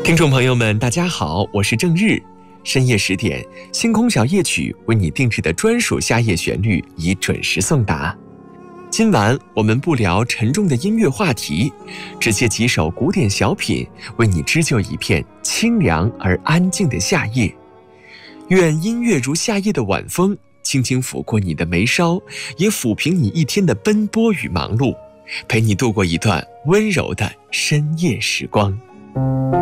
听众朋友们，大家好，我是郑日。深夜10点，星空小夜曲为你定制的专属夏夜旋律已准时送达。今晚我们不聊沉重的音乐话题，只借几首古典小品，为你织就一片清凉而安静的夏夜。愿音乐如夏夜的晚风，轻轻拂过你的眉梢，也抚平你一天的奔波与忙碌，陪你度过一段温柔的深夜时光。